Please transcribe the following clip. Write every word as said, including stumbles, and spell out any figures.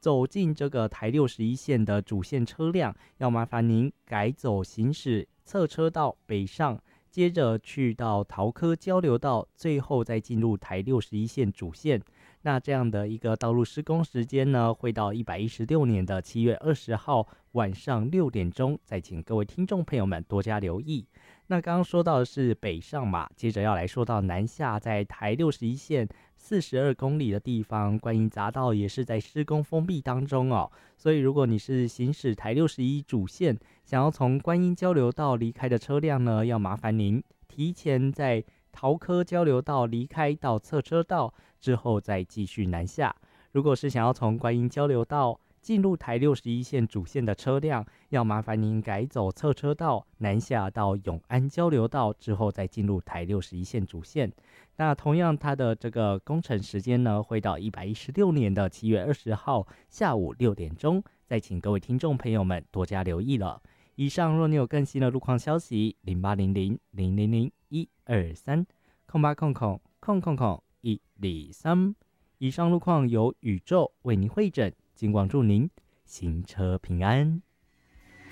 走进这个台六十一线的主线车辆，要麻烦您改走行驶侧车道北上，接着去到桃科交流道，最后再进入台六十一线主线。那这样的一个道路施工时间呢，会到一百一十六年的七月二十号晚上六点钟，再请各位听众朋友们多加留意。那刚刚说到的是北上嘛，接着要来说到南下，在台六十一线四十二公里的地方，观音匝道也是在施工封闭当中哦。所以如果你是行驶台六十一主线，想要从观音交流道离开的车辆呢，要麻烦您提前在桃科交流道离开到侧车道之后再继续南下。如果是想要从观音交流道进入台六十一线主线的车辆，要麻烦您改走侧车道南下到永安交流道之后再进入台六十一线主线。那同样它的这个工程时间呢，会到一百一十六年的七月二十号下午六点钟，再请各位听众朋友们多加留意了。以上若你有更新的路况消息，零八零零零零零一二三空八空空空空空一二三。以上路况由宇宙为您汇整，尽管祝您行车平安。